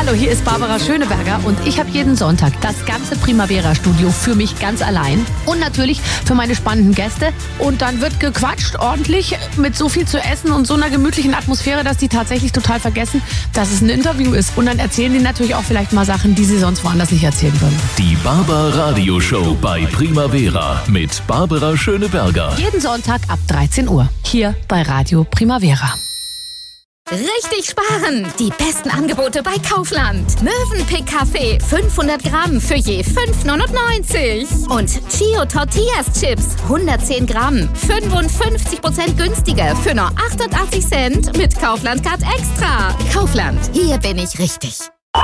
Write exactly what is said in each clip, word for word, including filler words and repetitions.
Hallo, hier ist Barbara Schöneberger und ich habe jeden Sonntag das ganze Primavera-Studio für mich ganz allein und natürlich für meine spannenden Gäste. Und dann wird gequatscht ordentlich mit so viel zu essen und so einer gemütlichen Atmosphäre, dass die tatsächlich total vergessen, dass es ein Interview ist. Und dann erzählen die natürlich auch vielleicht mal Sachen, die sie sonst woanders nicht erzählen würden. Die Barber Radio Show bei Primavera mit Barbara Schöneberger. Jeden Sonntag ab dreizehn Uhr hier bei Radio Primavera. Richtig sparen! Die besten Angebote bei Kaufland. Mövenpick Kaffee fünfhundert Gramm für je fünf neunundneunzig. Und Chio Tortillas Chips hundertzehn Gramm. fünfundfünfzig Prozent günstiger für nur achtundachtzig Cent mit Kaufland Card Extra. Kaufland, hier bin ich richtig.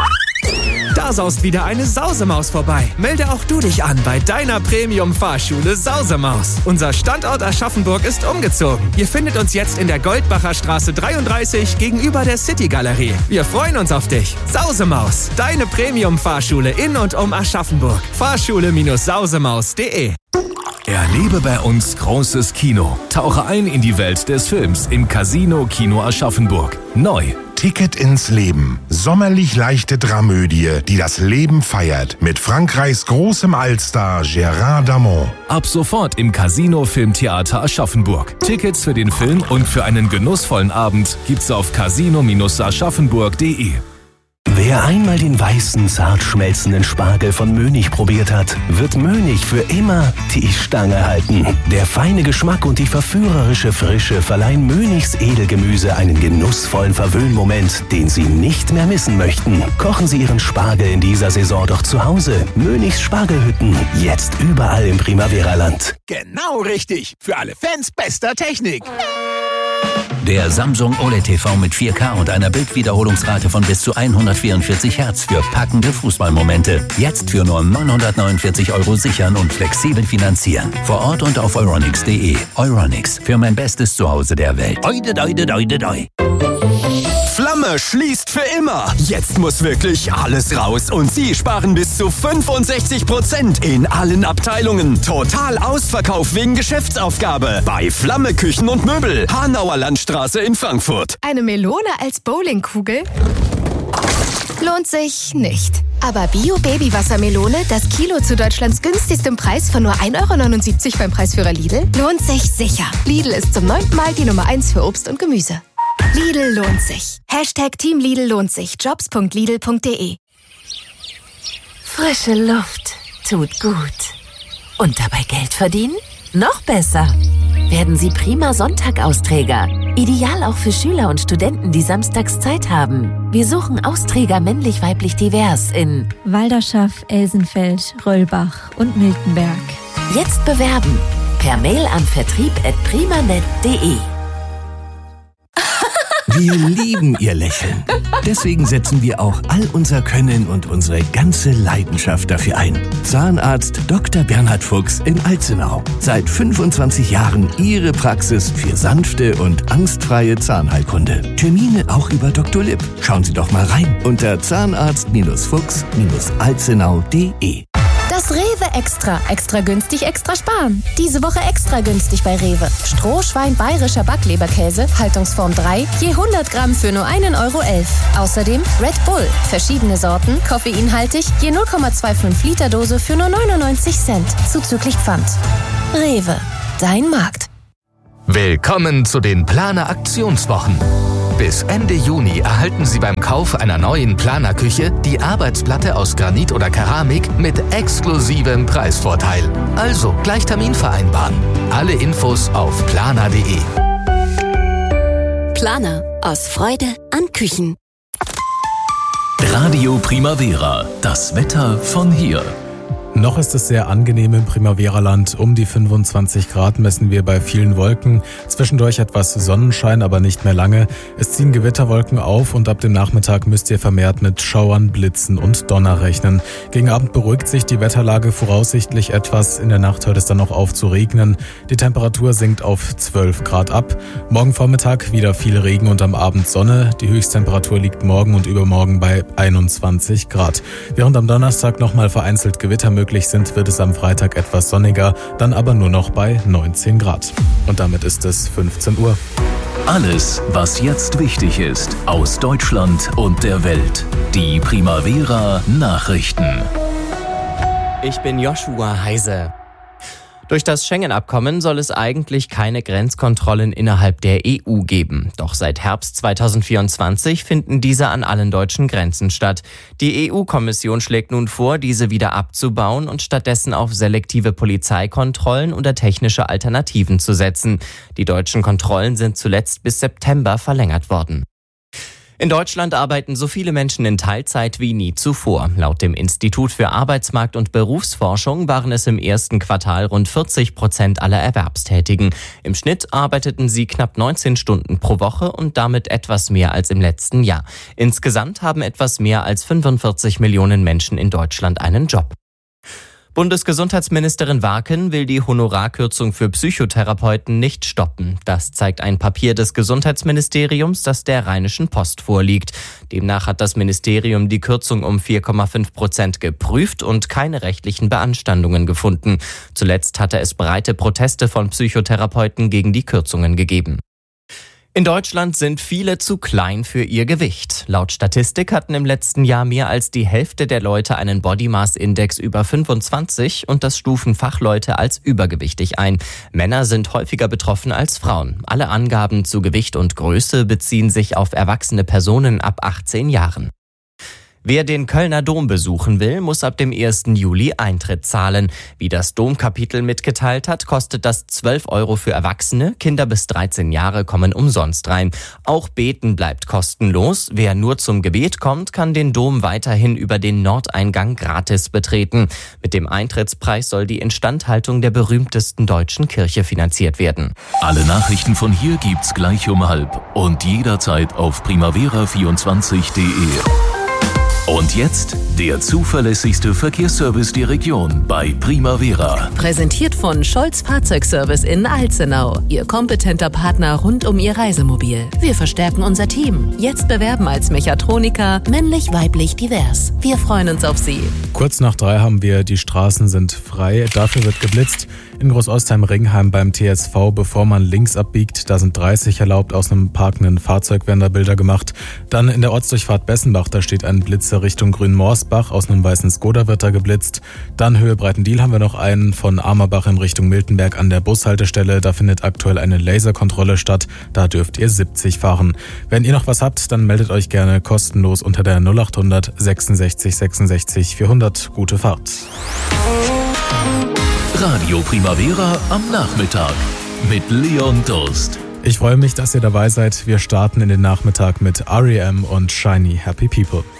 Da saust wieder eine Sausemaus vorbei. Melde auch du dich an bei deiner Premium-Fahrschule Sausemaus. Unser Standort Aschaffenburg ist umgezogen. Ihr findet uns jetzt in der Goldbacher Straße dreiunddreißig gegenüber der City-Galerie. Wir freuen uns auf dich. Sausemaus, deine Premium-Fahrschule in und um Aschaffenburg. Fahrschule Sausemaus punkt de. Erlebe bei uns großes Kino. Tauche ein in die Welt des Films im Casino Kino Aschaffenburg. Neu. Ticket ins Leben. Sommerlich leichte Dramödie, die das Leben feiert. Mit Frankreichs großem Allstar Gérard Darmon. Ab sofort im Casino Filmtheater Aschaffenburg. Tickets für den Film und für einen genussvollen Abend gibt's auf casino aschaffenburg punkt de. Wer einmal den weißen, zart schmelzenden Spargel von Mönig probiert hat, wird Mönig für immer die Stange halten. Der feine Geschmack und die verführerische Frische verleihen Mönigs Edelgemüse einen genussvollen Verwöhnmoment, den Sie nicht mehr missen möchten. Kochen Sie Ihren Spargel in dieser Saison doch zu Hause. Mönigs Spargelhütten, jetzt überall im Primavera-Land. Genau richtig, für alle Fans bester Technik. Der Samsung O L E D T V mit vier K und einer Bildwiederholungsrate von bis zu hundertvierundvierzig Hertz für packende Fußballmomente. Jetzt für nur neunhundertneunundvierzig Euro sichern und flexibel finanzieren. Vor Ort und auf euronics punkt de. Euronics, für mein bestes Zuhause der Welt. Oide, oide, oide, oide. Flamme schließt für immer. Jetzt muss wirklich alles raus und Sie sparen bis zu fünfundsechzig Prozent in allen Abteilungen. Total Ausverkauf wegen Geschäftsaufgabe bei Flamme Küchen und Möbel. Hanauer Landstraße in Frankfurt. Eine Melone als Bowlingkugel? Lohnt sich nicht. Aber Bio-Baby-Wassermelone, das Kilo zu Deutschlands günstigstem Preis von nur ein Euro neunundsiebzig beim Preisführer Lidl, lohnt sich sicher. Lidl ist zum neunten Mal die Nummer eins für Obst und Gemüse. Lidl lohnt sich. Hashtag Team Lidl lohnt sich. jobs punkt lidl punkt de. Frische Luft tut gut. Und dabei Geld verdienen? Noch besser. Werden Sie prima Sonntag-Austräger. Ideal auch für Schüler und Studenten, die samstags Zeit haben. Wir suchen Austräger männlich-weiblich divers in Walderschaff, Elsenfeld, Röllbach und Miltenberg. Jetzt bewerben. Per Mail an vertrieb at primanet punkt de. Wir lieben Ihr Lächeln. Deswegen setzen wir auch all unser Können und unsere ganze Leidenschaft dafür ein. Zahnarzt Doktor Bernhard Fuchs in Alzenau. Seit fünfundzwanzig Jahren Ihre Praxis für sanfte und angstfreie Zahnheilkunde. Termine auch über Doktor Lipp. Schauen Sie doch mal rein unter zahnarzt Fuchs alzenau punkt de. Das Rewe Extra. Extra günstig, extra sparen. Diese Woche extra günstig bei Rewe. Strohschwein bayerischer Backleberkäse, Haltungsform drei, je hundert Gramm für nur einen Euro elf. Außerdem Red Bull, verschiedene Sorten, koffeinhaltig, je null Komma fünfundzwanzig Liter Dose für nur neunundneunzig Cent. Zuzüglich Pfand. Rewe, dein Markt. Willkommen zu den Planer Aktionswochen. Bis Ende Juni erhalten Sie beim Kauf einer neuen Planerküche die Arbeitsplatte aus Granit oder Keramik mit exklusivem Preisvorteil. Also gleich Termin vereinbaren. Alle Infos auf planer punkt de. Planer. Aus Freude an Küchen. Radio Primavera. Das Wetter von hier. Noch ist es sehr angenehm im Primavera-Land. Um die fünfundzwanzig Grad messen wir bei vielen Wolken. Zwischendurch etwas Sonnenschein, aber nicht mehr lange. Es ziehen Gewitterwolken auf und ab dem Nachmittag müsst ihr vermehrt mit Schauern, Blitzen und Donner rechnen. Gegen Abend beruhigt sich die Wetterlage voraussichtlich etwas. In der Nacht hört es dann auch auf zu regnen. Die Temperatur sinkt auf zwölf Grad ab. Morgen Vormittag wieder viel Regen und am Abend Sonne. Die Höchsttemperatur liegt morgen und übermorgen bei einundzwanzig Grad. Während am Donnerstag nochmal vereinzelt Gewitter möglich sind, wird es am Freitag etwas sonniger, dann aber nur noch bei neunzehn Grad. Und damit ist es fünfzehn Uhr. Alles, was jetzt wichtig ist, aus Deutschland und der Welt. Die Primavera Nachrichten. Ich bin Joshua Heise. Durch das Schengen-Abkommen soll es eigentlich keine Grenzkontrollen innerhalb der E U geben. Doch seit Herbst zweitausendvierundzwanzig finden diese an allen deutschen Grenzen statt. Die E U-Kommission schlägt nun vor, diese wieder abzubauen und stattdessen auf selektive Polizeikontrollen oder technische Alternativen zu setzen. Die deutschen Kontrollen sind zuletzt bis September verlängert worden. In Deutschland arbeiten so viele Menschen in Teilzeit wie nie zuvor. Laut dem Institut für Arbeitsmarkt- und Berufsforschung waren es im ersten Quartal rund vierzig Prozent aller Erwerbstätigen. Im Schnitt arbeiteten sie knapp neunzehn Stunden pro Woche und damit etwas mehr als im letzten Jahr. Insgesamt haben etwas mehr als fünfundvierzig Millionen Menschen in Deutschland einen Job. Bundesgesundheitsministerin Warken will die Honorarkürzung für Psychotherapeuten nicht stoppen. Das zeigt ein Papier des Gesundheitsministeriums, das der Rheinischen Post vorliegt. Demnach hat das Ministerium die Kürzung um vier Komma fünf Prozent geprüft und keine rechtlichen Beanstandungen gefunden. Zuletzt hatte es breite Proteste von Psychotherapeuten gegen die Kürzungen gegeben. In Deutschland sind viele zu klein für ihr Gewicht. Laut Statistik hatten im letzten Jahr mehr als die Hälfte der Leute einen Body Mass Index über fünfundzwanzig und das stufen Fachleute als übergewichtig ein. Männer sind häufiger betroffen als Frauen. Alle Angaben zu Gewicht und Größe beziehen sich auf erwachsene Personen ab achtzehn Jahren. Wer den Kölner Dom besuchen will, muss ab dem ersten Juli Eintritt zahlen. Wie das Domkapitel mitgeteilt hat, kostet das zwölf Euro für Erwachsene, Kinder bis dreizehn Jahre kommen umsonst rein. Auch Beten bleibt kostenlos. Wer nur zum Gebet kommt, kann den Dom weiterhin über den Nordeingang gratis betreten. Mit dem Eintrittspreis soll die Instandhaltung der berühmtesten deutschen Kirche finanziert werden. Alle Nachrichten von hier gibt's gleich um halb und jederzeit auf primavera vierundzwanzig punkt de. Und jetzt der zuverlässigste Verkehrsservice der Region bei Primavera. Präsentiert von Scholz Fahrzeugservice in Alzenau. Ihr kompetenter Partner rund um Ihr Reisemobil. Wir verstärken unser Team. Jetzt bewerben als Mechatroniker, männlich, weiblich, divers. Wir freuen uns auf Sie. Kurz nach drei haben wir, die Straßen sind frei. Dafür wird geblitzt. In Großostheim-Ringheim beim T S V, bevor man links abbiegt. Da sind dreißig erlaubt. Aus einem parkenden Fahrzeug werden da Bilder gemacht. Dann in der Ortsdurchfahrt Bessenbach, da steht ein Blitzer Richtung Grünmorsbach. Aus einem weißen Skoda wird da geblitzt. Dann Höhe Breitendiel haben wir noch einen von Amerbach in Richtung Miltenberg an der Bushaltestelle. Da findet aktuell eine Laserkontrolle statt. Da dürft ihr siebzig fahren. Wenn ihr noch was habt, dann meldet euch gerne kostenlos unter der null acht hundert sechsundsechzig sechsundsechzig vierhundert. Gute Fahrt. Radio Primavera am Nachmittag mit Leon Durst. Ich freue mich, dass ihr dabei seid. Wir starten in den Nachmittag mit R E M und Shiny Happy People.